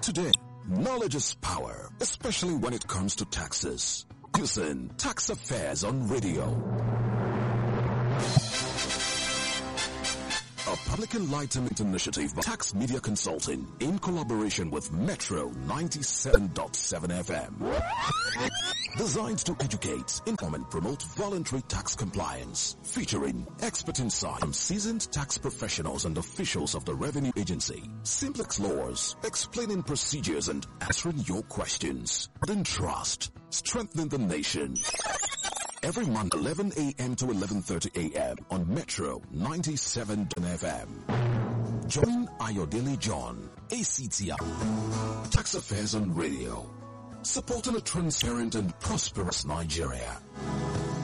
Today, knowledge is power, especially when it comes to taxes. Listen, Tax Affairs on Radio. A public enlightenment initiative by Tax Media Consulting in collaboration with Metro 97.7 FM. Designed to educate, inform and promote voluntary tax compliance, featuring expert insight from seasoned tax professionals and officials of the Revenue Agency. Simplex Laws, explaining procedures and answering your questions. Building trust, strengthening the nation. Every month, 11 a.m. to 11:30 a.m. on Metro 97 FM. Join Ayodele John, ACTI, Tax Affairs on Radio, supporting a transparent and prosperous Nigeria.